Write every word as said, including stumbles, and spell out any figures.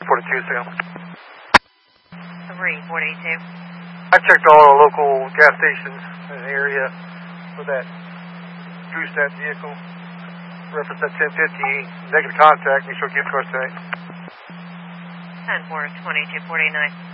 forty-two, Sam. three forty-two. I checked all our local gas stations in the area with that gooseneck vehicle. Reference at ten fifty, negative contact. Be sure to keep close tonight. ten four, twenty-two forty-nine.